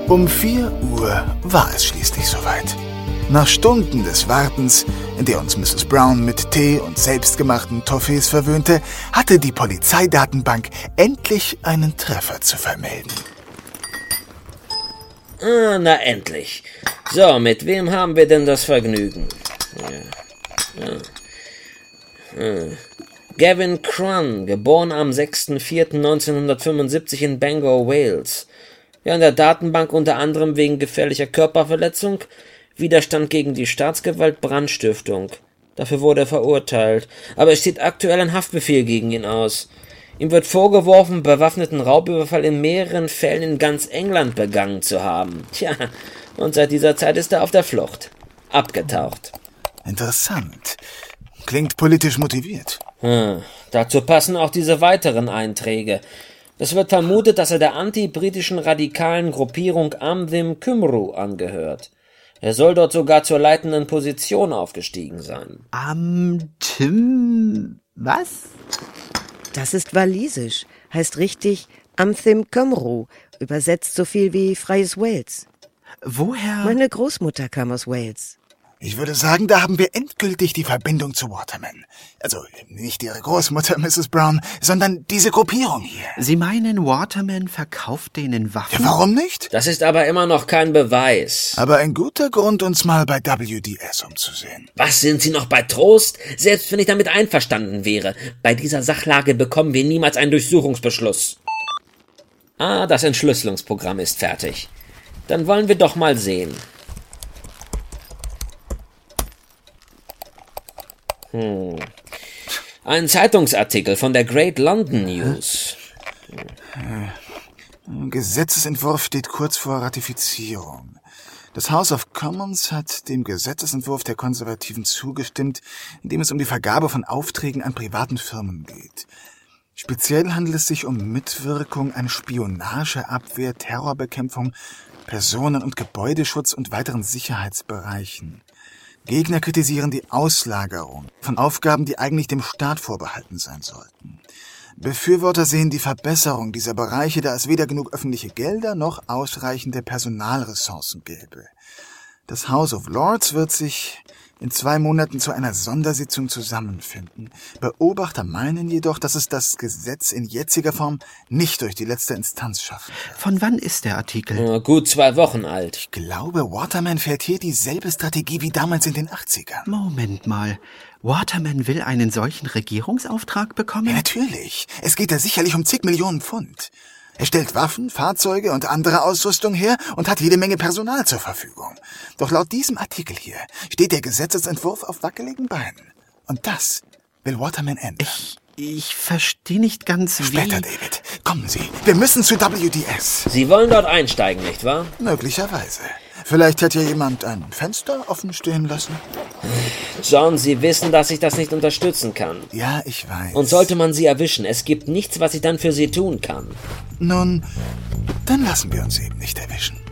Um 4 Uhr war es schließlich soweit. Nach Stunden des Wartens, in der uns Mrs. Brown mit Tee und selbstgemachten Toffees verwöhnte, hatte die Polizeidatenbank endlich einen Treffer zu vermelden. Na endlich. So, mit wem haben wir denn das Vergnügen? Gavin Crun, geboren am 6.4.1975 in Bangor, Wales. Ja, in der Datenbank unter anderem wegen gefährlicher Körperverletzung, Widerstand gegen die Staatsgewalt, Brandstiftung. Dafür wurde er verurteilt, aber es steht aktuell ein Haftbefehl gegen ihn aus. Ihm wird vorgeworfen, bewaffneten Raubüberfall in mehreren Fällen in ganz England begangen zu haben. Tja, und seit dieser Zeit ist er auf der Flucht. Abgetaucht. Interessant. Klingt politisch motiviert. Dazu passen auch diese weiteren Einträge. Es wird vermutet, dass er der anti-britischen radikalen Gruppierung Amdhim Cymru angehört. Er soll dort sogar zur leitenden Position aufgestiegen sein. Amdhim... was? Das ist walisisch. Heißt richtig Amdhim Cymru. Übersetzt so viel wie Freies Wales. Woher? Meine Großmutter kam aus Wales. Ich würde sagen, da haben wir endgültig die Verbindung zu Waterman. Also nicht Ihre Großmutter, Mrs. Brown, sondern diese Gruppierung hier. Sie meinen, Waterman verkauft denen Waffen? Ja, warum nicht? Das ist aber immer noch kein Beweis. Aber ein guter Grund, uns mal bei WDS umzusehen. Was, sind Sie noch bei Trost? Selbst wenn ich damit einverstanden wäre. Bei dieser Sachlage bekommen wir niemals einen Durchsuchungsbeschluss. Das Entschlüsselungsprogramm ist fertig. Dann wollen wir doch mal sehen. Ein Zeitungsartikel von der Great London News. Gesetzesentwurf steht kurz vor Ratifizierung. Das House of Commons hat dem Gesetzesentwurf der Konservativen zugestimmt, in dem es um die Vergabe von Aufträgen an privaten Firmen geht. Speziell handelt es sich um Mitwirkung an Spionageabwehr, Terrorbekämpfung, Personen- und Gebäudeschutz und weiteren Sicherheitsbereichen. Gegner kritisieren die Auslagerung von Aufgaben, die eigentlich dem Staat vorbehalten sein sollten. Befürworter sehen die Verbesserung dieser Bereiche, da es weder genug öffentliche Gelder noch ausreichende Personalressourcen gäbe. Das House of Lords wird sich in 2 Monaten zu einer Sondersitzung zusammenfinden. Beobachter meinen jedoch, dass es das Gesetz in jetziger Form nicht durch die letzte Instanz schaffen wird. Von wann ist der Artikel? Gut 2 Wochen alt. Ich glaube, Waterman fährt hier dieselbe Strategie wie damals in den 80ern. Moment mal. Waterman will einen solchen Regierungsauftrag bekommen? Ja, natürlich. Es geht da sicherlich um zig Millionen Pfund. Er stellt Waffen, Fahrzeuge und andere Ausrüstung her und hat jede Menge Personal zur Verfügung. Doch laut diesem Artikel hier steht der Gesetzesentwurf auf wackeligen Beinen. Und das will Waterman ändern. Ich verstehe nicht ganz, Später, David. Kommen Sie. Wir müssen zu WDS. Sie wollen dort einsteigen, nicht wahr? Möglicherweise. Vielleicht hat ja jemand ein Fenster offen stehen lassen. John, Sie wissen, dass ich das nicht unterstützen kann. Ja, ich weiß. Und sollte man Sie erwischen, es gibt nichts, was ich dann für Sie tun kann. Nun, dann lassen wir uns eben nicht erwischen.